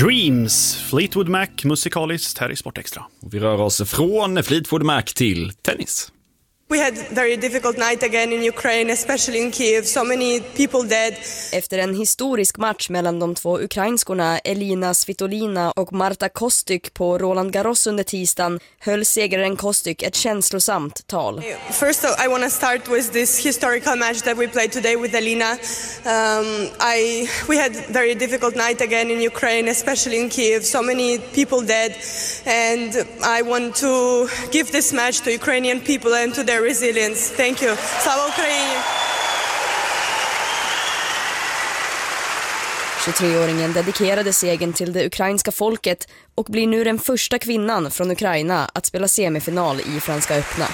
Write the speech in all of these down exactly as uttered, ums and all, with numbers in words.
Dreams, Fleetwood Mac musikaliskt här i Sport Extra. Vi rör oss från Fleetwood Mac till tennis. We had a very difficult night again in Ukraine, especially in Kiev. So many people dead. Efter en historisk match mellan de två ukrainskorna Elina Svitolina och Marta Kostyk på Roland Garros under tisdagen höll segraren Kostyk ett känslosamt tal. First, I want to start with this historical match that we played today with Elina. Um, I we had a very difficult night again in Ukraine, especially in Kiev. So many people dead, and I want to give this match to Ukrainian people and to their resilience. Thank you. Slava Ukraini! tjugotre-åringen dedikerade segern till det ukrainska folket och blir nu den första kvinnan från Ukraina att spela semifinal i Franska öppna.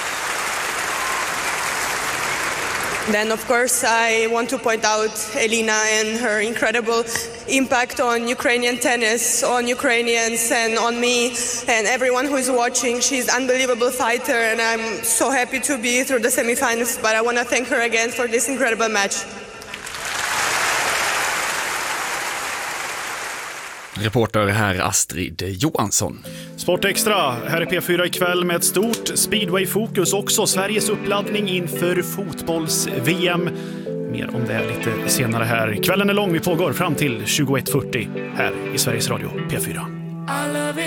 Then, of course, I want to point out Elina and her incredible impact on Ukrainian tennis, on Ukrainians and on me and everyone who is watching. She's an unbelievable fighter, and I'm so happy to be through the semifinals, but I want to thank her again for this incredible match. Reporter här Astrid Johansson. Sport Extra, här är P fyra ikväll med ett stort speedway-fokus. Också Sveriges uppladdning inför fotbolls-V M. Mer om det här lite senare här. Kvällen är lång, vi pågår fram till tjugoett fyrtio här i Sveriges Radio P fyra.